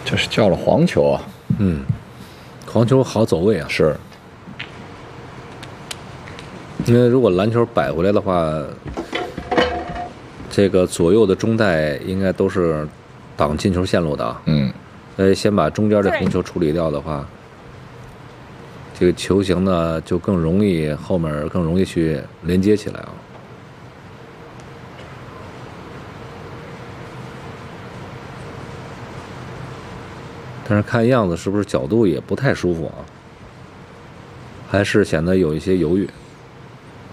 这是叫了黄球啊。 黄球好走位啊。 是。 因为如果篮球摆回来的话，这个左右的中带应该都是挡进球线路的啊。所以先把中间的红球处理掉的话，这个球形呢就更容易后面更容易去连接起来啊。但是看样子是不是角度也不太舒服啊，还是显得有一些犹豫。